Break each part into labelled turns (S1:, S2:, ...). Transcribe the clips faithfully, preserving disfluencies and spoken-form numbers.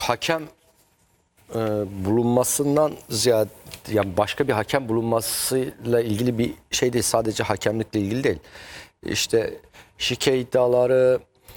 S1: hakem e, bulunmasından ziyade, yani başka bir hakem bulunmasıyla ilgili bir şey değil, sadece hakemlikle ilgili değil. İşte şike iddiaları,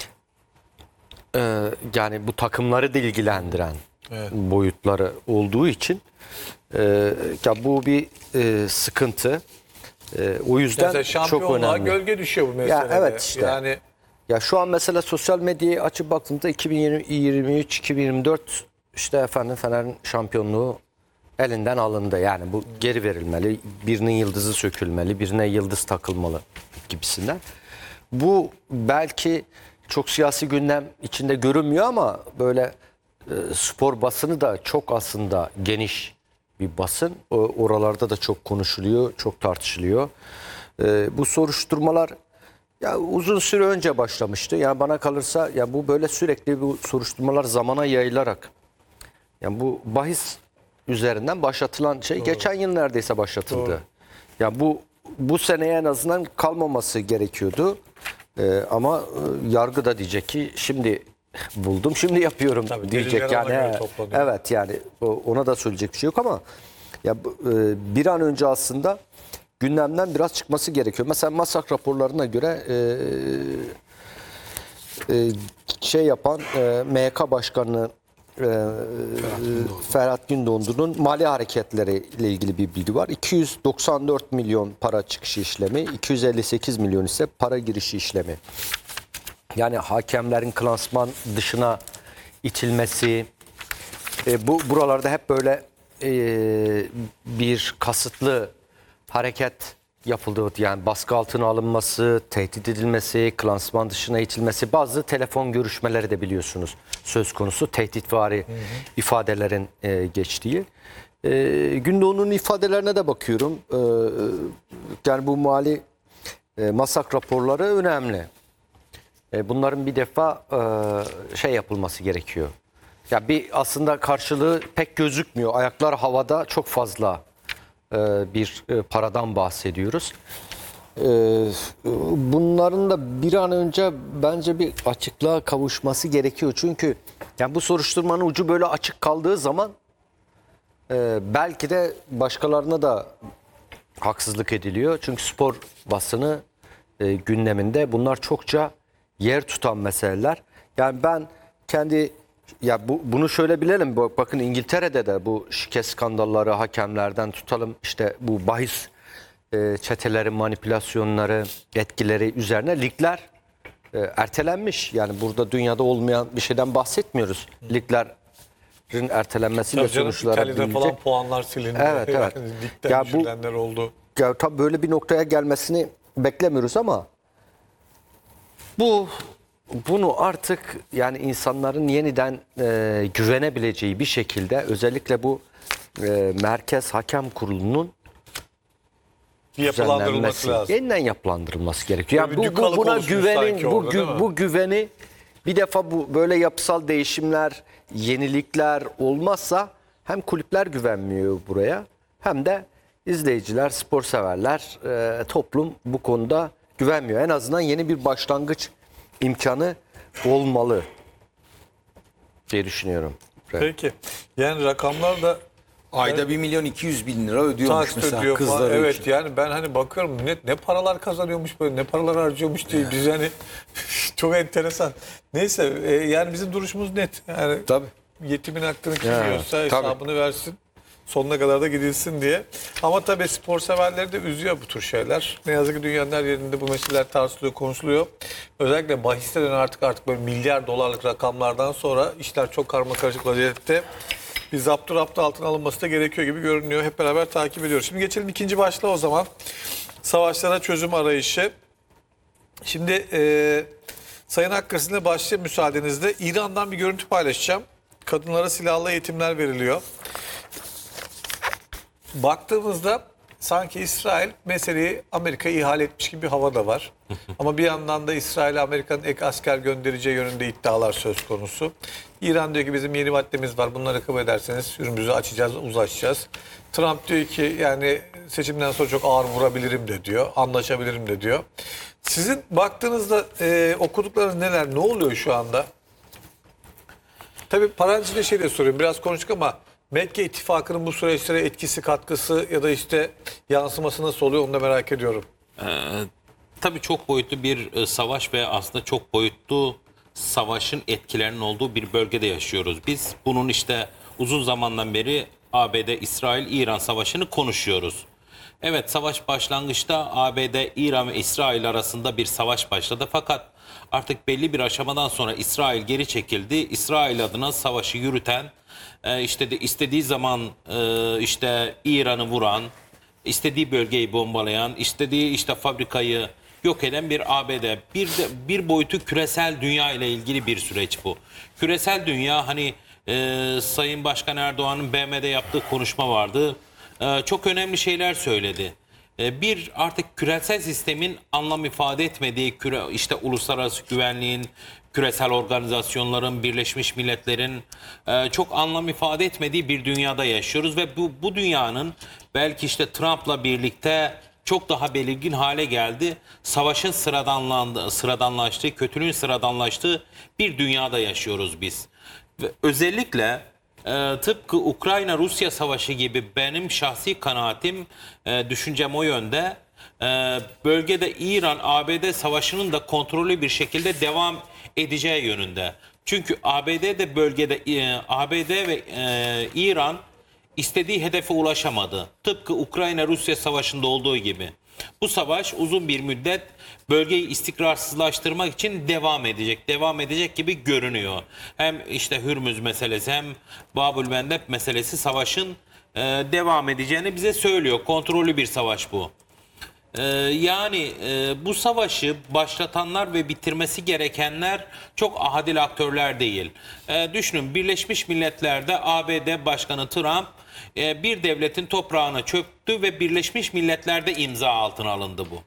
S1: e, yani bu takımları da ilgilendiren
S2: evet.
S1: boyutları olduğu için e, ya bu bir e, sıkıntı. E, o yüzden
S2: Mesela
S1: çok
S2: şampiyonluğa
S1: önemli.
S2: gölge düşüyor bu meselede.
S1: Ya evet işte.
S2: Yani
S1: Ya şu an mesela sosyal medyayı açıp baktığında iki bin yirmi üç iki bin yirmi dört işte efendim Fener'in şampiyonluğu elinden alındı. Yani bu geri verilmeli. Birinin yıldızı sökülmeli, birine yıldız takılmalı gibisinden. Bu belki çok siyasi gündem içinde görünmüyor ama böyle e, spor basını da çok aslında geniş bir basın. O, oralarda da çok konuşuluyor, çok tartışılıyor. E, bu soruşturmalar ya uzun süre önce başlamıştı. Yani bana kalırsa ya bu böyle sürekli bu soruşturmalar zamana yayılarak, yani bu bahis üzerinden başlatılan şey Doğru. geçen yıl neredeyse başlatıldı. Doğru. Ya bu bu seneye en azından kalmaması gerekiyordu. Ee, ama e, yargı da diyecek ki şimdi buldum, şimdi yapıyorum Tabii, diyecek yani. Evet yani ona da söyleyecek bir şey yok ama ya e, bir an önce aslında gündemden biraz çıkması gerekiyor. Mesela Masak raporlarına göre e, e, şey yapan e, M Y K Başkanı e, Ferhat Gündoğdu'nun mali hareketleri ile ilgili bir bilgi var. iki yüz doksan dört milyon para çıkışı işlemi, iki yüz elli sekiz milyon ise para girişi işlemi. Yani hakemlerin klasman dışına itilmesi, e, bu buralarda hep böyle e, bir kasıtlı hareket yapıldığı, yani baskı altına alınması, tehdit edilmesi, klasman dışına itilmesi, bazı telefon görüşmeleri de biliyorsunuz söz konusu, tehditvari hı hı. ifadelerin e, geçtiği. E, Gündoğdu'nun ifadelerine de bakıyorum. E, yani bu mali e, masak raporları önemli. E, bunların bir defa e, şey yapılması gerekiyor. Ya bir aslında karşılığı pek gözükmüyor. Ayaklar havada, çok fazla bir paradan bahsediyoruz. Bunların da bir an önce bence bir açıklığa kavuşması gerekiyor. Çünkü yani bu soruşturmanın ucu böyle açık kaldığı zaman belki de başkalarına da haksızlık ediliyor. Çünkü spor basını gündeminde bunlar çokça yer tutan meseleler. Yani ben kendi Ya bu, bunu şöyle bilelim. Bakın İngiltere'de de bu şike skandalları, hakemlerden tutalım işte bu bahis e, çeteleri, manipülasyonları, etkileri üzerine ligler e, ertelenmiş. Yani burada dünyada olmayan bir şeyden bahsetmiyoruz. Liglerin ertelenmesiyle sonuçlara
S2: İtalya'da
S1: büyüyecek.
S2: falan puanlar silindi.
S1: Evet, evet.
S2: Yani ligden
S1: ya
S2: düşülenler
S1: bu,
S2: oldu.
S1: Ya tabii böyle bir noktaya gelmesini beklemiyoruz ama bu Bunu artık yani insanların yeniden e, güvenebileceği bir şekilde, özellikle bu e, Merkez Hakem Kurulu'nun
S2: yapılandırılması lazım.
S1: Yeniden yapılandırılması gerekiyor. Yani bu,
S2: bu,
S1: bu buna güvenin bu,
S2: orada,
S1: bu güveni bir defa bu böyle yapısal değişimler, yenilikler olmazsa hem kulüpler güvenmiyor buraya, hem de izleyiciler, spor severler, e, toplum bu konuda güvenmiyor. En azından yeni bir başlangıç imkanı olmalı diye düşünüyorum.
S2: Peki. Yani rakamlar da
S3: ayda bir milyon iki yüz bin lira ödüyormuş mesela
S2: ödüyor
S3: kızları
S2: evet,
S3: için.
S2: yani ben hani bakıyorum ne, ne paralar kazanıyormuş böyle, ne paralar harcıyormuş diye biz yani çok enteresan. Neyse e, yani bizim duruşumuz net. Yani
S3: tabii.
S2: Yetimin hakkını kim
S1: Ya,
S2: yiyorsa hesabını versin. Sonuna kadar da gidilsin diye. Ama tabii spor severleri de üzüyor bu tür şeyler. Ne yazık ki dünyanın her yerinde bu meseleler tartışılıyor, konuşuluyor. Özellikle bahiste dönen artık artık böyle milyar dolarlık rakamlardan sonra işler çok karmakarışık vaziyette. Bir zapturapt altına alınması da gerekiyor gibi görünüyor. Hep beraber takip ediyoruz. Şimdi geçelim ikinci başlığa o zaman. Savaşlara çözüm arayışı. Şimdi e, Sayın Hakkari'yle başlayayım müsaadenizle. İran'dan bir görüntü paylaşacağım. Kadınlara silahlı eğitimler veriliyor. Baktığımızda sanki İsrail meseleyi Amerika'ya ihale etmiş gibi bir hava da var. Ama bir yandan da İsrail'e Amerika'nın ek asker göndereceği yönünde iddialar söz konusu. İran diyor ki bizim yeni maddemiz var, bunları kabul ederseniz yönümüzü açacağız, uzlaşacağız. Trump diyor ki yani seçimden sonra çok ağır vurabilirim de diyor, anlaşabilirim de diyor. Sizin baktığınızda e, okuduklarınız neler, ne oluyor şu anda? Tabii parantezinde şey de sorayım. Biraz konuştuk ama Mekke ittifakının bu süreçlere etkisi, katkısı ya da işte yansıması nasıl oluyor onu da merak ediyorum.
S4: Ee, tabii çok boyutlu bir e, savaş ve aslında çok boyutlu savaşın etkilerinin olduğu bir bölgede yaşıyoruz. Biz bunun işte uzun zamandan beri A B D, İsrail, İran savaşını konuşuyoruz. Evet, savaş başlangıçta A B D, İran ve İsrail arasında bir savaş başladı. Fakat artık belli bir aşamadan sonra İsrail geri çekildi. İsrail adına savaşı yürüten, e, işte de istediği zaman e, işte İran'ı vuran, istediği bölgeyi bombalayan, istediği işte fabrikayı yok eden bir A B D. Bir de bir boyutu küresel dünya ile ilgili bir süreç bu. Küresel dünya, hani e, Sayın Başkan Erdoğan'ın B M'de yaptığı konuşma vardı. E, çok önemli şeyler söyledi. E, bir, artık küresel sistemin anlam ifade etmediği, küre, işte uluslararası güvenliğin, küresel organizasyonların, Birleşmiş Milletler'in e, çok anlam ifade etmediği bir dünyada yaşıyoruz ve bu, bu dünyanın belki işte Trump'la birlikte çok daha belirgin hale geldi. Savaşın sıradanlandığı, sıradanlaştığı, kötülüğün sıradanlaştığı bir dünyada yaşıyoruz biz. Ve özellikle e, tıpkı Ukrayna-Rusya savaşı gibi benim şahsi kanaatim, e, düşüncem o yönde. E, bölgede İran-A B D savaşının da kontrollü bir şekilde devam edeceği yönünde. Çünkü A B D de bölgede, e, A B D ve e, İran istediği hedefe ulaşamadı. Tıpkı Ukrayna-Rusya savaşında olduğu gibi. Bu savaş uzun bir müddet bölgeyi istikrarsızlaştırmak için devam edecek. Devam edecek gibi görünüyor. Hem işte Hürmüz meselesi hem Babülmendeb meselesi savaşın e, devam edeceğini bize söylüyor. Kontrollü bir savaş bu. Ee, yani e, bu savaşı başlatanlar ve bitirmesi gerekenler çok adil aktörler değil. Ee, düşünün, Birleşmiş Milletler'de A B D Başkanı Trump e, bir devletin toprağına çöktü ve Birleşmiş Milletler'de imza altına alındı bu.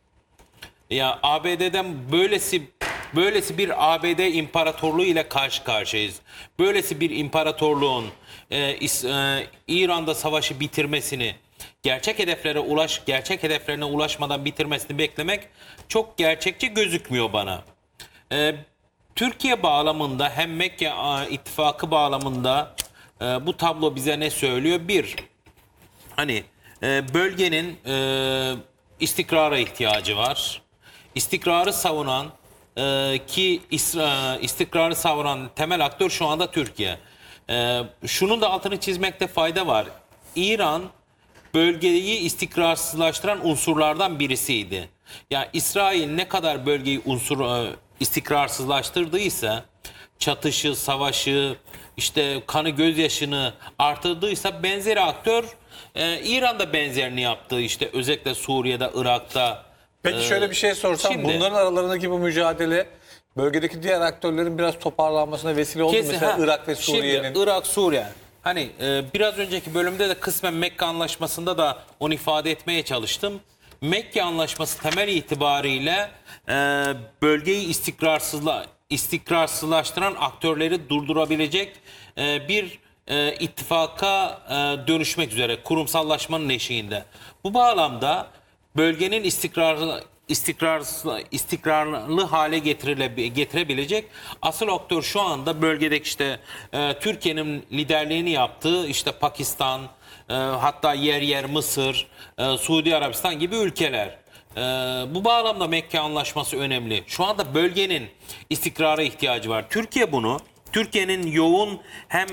S4: Ya A B D'den böylesi böylesi bir A B D imparatorluğu ile karşı karşıyayız. Böylesi bir imparatorluğun e, İs, e, İran'da savaşı bitirmesini, gerçek hedeflere ulaş, gerçek hedeflerine ulaşmadan bitirmesini beklemek çok gerçekçi gözükmüyor bana. Ee, Türkiye bağlamında hem Mekke a, ittifakı bağlamında e, bu tablo bize ne söylüyor? Bir, hani e, bölgenin e, istikrara ihtiyacı var. İstikrarı savunan e, ki isra, istikrarı savunan temel aktör şu anda Türkiye. E, şunun da altını çizmekte fayda var. İran bölgeyi istikrarsızlaştıran unsurlardan birisiydi. Yani İsrail ne kadar bölgeyi unsur e, istikrarsızlaştırdıysa, çatışı, savaşı, işte kanı gözyaşını artırdıysa, benzeri aktör e, İran'da benzerini yaptı. İşte özellikle Suriye'de, Irak'ta.
S2: Peki şöyle bir şey sorsam,
S4: şimdi-
S2: bunların aralarındaki bu mücadele bölgedeki diğer aktörlerin biraz toparlanmasına vesile oldu mu?
S4: Kesin,
S2: Mesela
S4: ha.
S2: Irak ve
S4: Şimdi
S2: Suriye'nin.
S4: Irak, Suriye. Hani e, biraz önceki bölümde de kısmen Mekke Anlaşması'nda da onu ifade etmeye çalıştım. Mekke Anlaşması temel itibariyle e, bölgeyi istikrarsızla, istikrarsızlaştıran aktörleri durdurabilecek e, bir e, ittifaka e, dönüşmek üzere, kurumsallaşmanın eşiğinde. Bu bağlamda bölgenin istikrarlı istikrarlı, istikrarlı hale getirile, getirebilecek asıl aktör şu anda bölgedeki işte e, Türkiye'nin liderliğini yaptığı işte Pakistan, e, hatta yer yer Mısır, e, Suudi Arabistan gibi ülkeler. E, bu bağlamda Mekke Anlaşması önemli. Şu anda bölgenin istikrara ihtiyacı var. Türkiye bunu, Türkiye'nin yoğun hem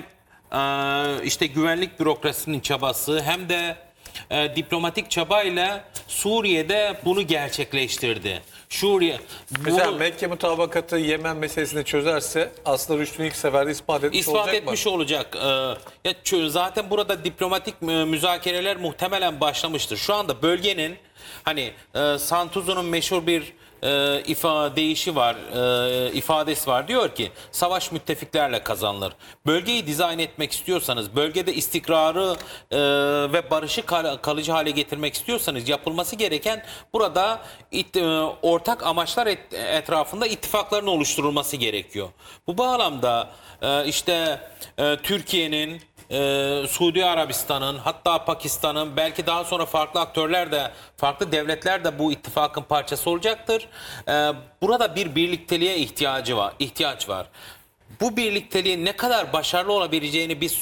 S4: e, işte güvenlik bürokrasisinin çabası hem de E, diplomatik çabayla Suriye'de bunu gerçekleştirdi. Suriye
S2: Mesela
S4: bunu
S2: Mekke mutabakatı Yemen meselesini çözerse aslında rüştünü ilk seferde ispat etmiş
S4: ispat
S2: olacak
S4: etmiş
S2: mı?
S4: olacak. E, ya çö- zaten burada diplomatik e, müzakereler muhtemelen başlamıştır. Şu anda bölgenin, hani e, Santuzu'nun meşhur bir e, ifa deyişi var, e, ifadesi var. Diyor ki, savaş müttefiklerle kazanılır. Bölgeyi dizayn etmek istiyorsanız, bölgede istikrarı e, ve barışı kal- kalıcı hale getirmek istiyorsanız, yapılması gereken burada it, e, ortak amaçlar et, etrafında ittifakların oluşturulması gerekiyor. Bu bağlamda e, işte e, Türkiye'nin, Ee, Suudi Arabistan'ın, hatta Pakistan'ın, belki daha sonra farklı aktörler de, farklı devletler de bu ittifakın parçası olacaktır. Ee, burada bir birlikteliğe ihtiyacı var, ihtiyaç var. bu birlikteliğin ne kadar başarılı olabileceğini biz